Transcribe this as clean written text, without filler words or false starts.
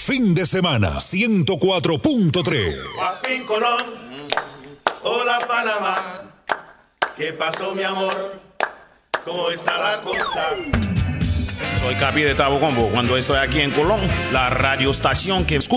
fin de semana 104.3. Guapín Colón, hola Panamá, ¿qué pasó mi amor? ¿Cómo está la cosa? Soy Capi de Tabo Combo. Cuando estoy aquí en Colón, la radioestación que escucha